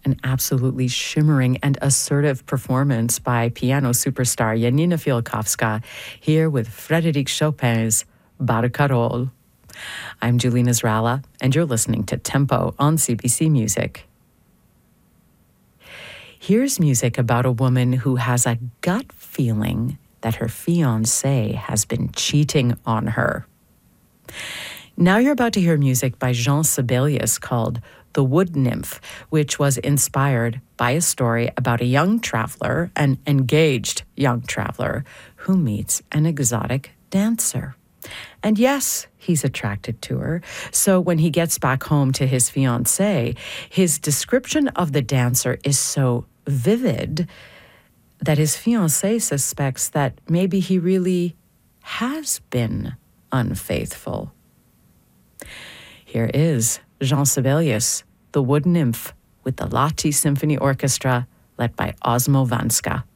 An absolutely shimmering and assertive performance by piano superstar Janina Fialkowska, here with Frédéric Chopin's Barcarolle. I'm Julie Nasrallah, and you're listening to Tempo on CBC Music. Here's music about a woman who has a gut feeling that her fiancé has been cheating on her. Now you're about to hear music by Jean Sibelius called The Wood Nymph, which was inspired by a story about a young traveler, an engaged young traveler, who meets an exotic dancer. And yes, he's attracted to her. So when he gets back home to his fiancée, his description of the dancer is so vivid that his fiancée suspects that maybe he really has been unfaithful. Here is Jean Sibelius, The Wood Nymph, with the Lahti Symphony Orchestra, led by Osmo Vanska.